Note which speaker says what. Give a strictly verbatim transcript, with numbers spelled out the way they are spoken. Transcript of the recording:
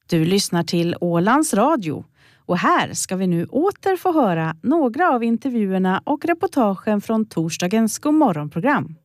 Speaker 1: Du lyssnar till Ålands Radio och här ska vi nu åter få höra några av intervjuerna och reportagen från torsdagens Godmorgonprogram.